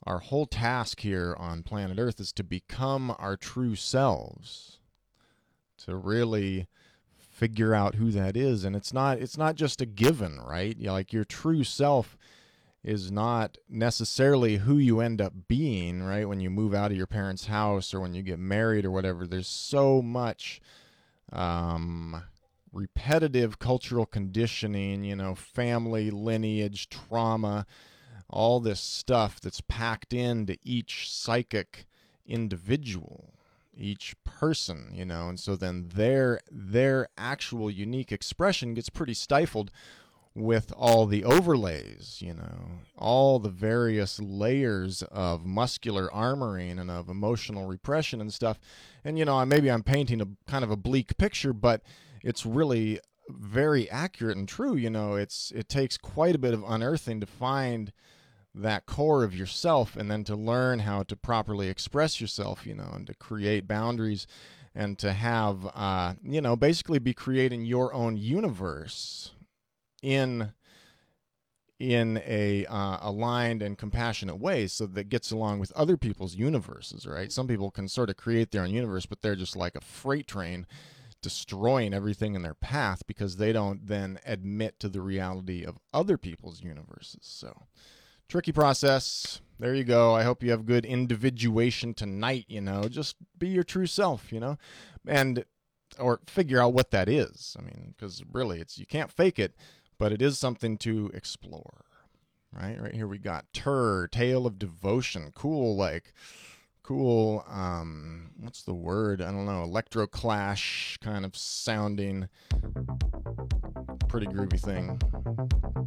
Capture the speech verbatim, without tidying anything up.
our whole task here on planet Earth is to become our true selves, to really figure out who that is. And it's not it's not just a given, right? You know, like your true self is not necessarily who you end up being, right? When you move out of your parents' house or when you get married or whatever, there's so much um, repetitive cultural conditioning, you know, family, lineage, trauma, all this stuff that's packed into each psychic individual, each person, you know, and so then their their actual unique expression gets pretty stifled with all the overlays, you know, all the various layers of muscular armoring and of emotional repression and stuff. And, you know, maybe I'm painting a kind of a bleak picture, but it's really very accurate and true. You know, it's it takes quite a bit of unearthing to find that core of yourself and then to learn how to properly express yourself, you know, and to create boundaries and to have, uh, you know, basically be creating your own universe in in a uh, aligned and compassionate way, so that gets along with other people's universes, right? Some people can sort of create their own universe, but they're just like a freight train destroying everything in their path because they don't then admit to the reality of other people's universes. So tricky process. There you go. I hope you have good individuation tonight, you know. Just be your true self, you know, and or figure out what that is. I mean, because really it's you can't fake it, but it is something to explore. Right? Right here we got Tur, Tale of Devotion. Cool, like cool um what's the word? I don't know, electroclash kind of sounding pretty groovy thing.